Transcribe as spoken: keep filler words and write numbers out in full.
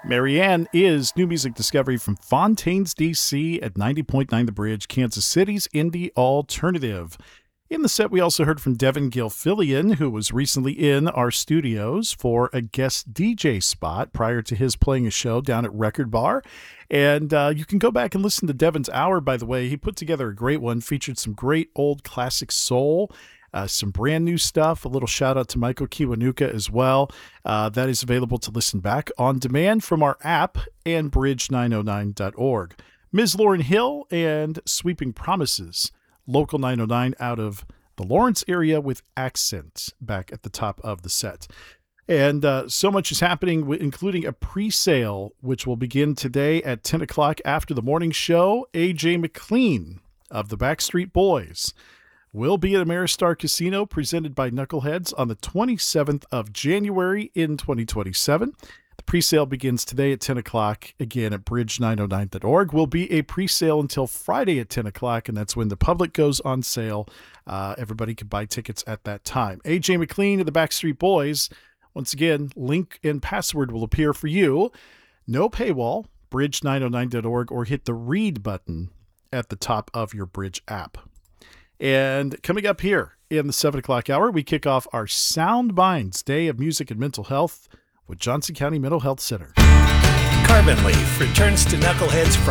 Marianne is new music discovery from Fontaines, D C at ninety point nine The Bridge, Kansas City's indie alternative. In the set, we also heard from Devin Gilfillian, who was recently in our studios for a guest D J spot prior to his playing a show down at Record Bar. And uh, you can go back and listen to Devin's Hour, by the way. He put together a great one, featured some great old classic soul, uh, some brand new stuff. A little shout out to Michael Kiwanuka as well. Uh, that is available to listen back on demand from our app and bridge nine oh nine dot org. Miz Lauryn Hill and Sweeping Promises. Local nine oh nine out of the Lawrence area with Accent back at the top of the set. And uh, so much is happening, including a pre-sale, which will begin today at ten o'clock after the morning show. A J McLean of the Backstreet Boys will be at Ameristar Casino, presented by Knuckleheads, on the twenty-seventh of January in twenty twenty-seven. The pre-sale begins today at ten o'clock, again at bridge nine oh nine dot org. Will be a pre-sale until Friday at ten o'clock, and that's when the public goes on sale. Uh, everybody can buy tickets at that time. A J McLean of the Backstreet Boys. Once again, link and password will appear for you. No paywall, bridge nine oh nine dot org, or hit the read button at the top of your Bridge app. And coming up here in the seven o'clock hour, we kick off our Sound Minds Day of Music and Mental Health with Johnson County Mental Health Center. Carbon Leaf returns to Knuckleheads Friday.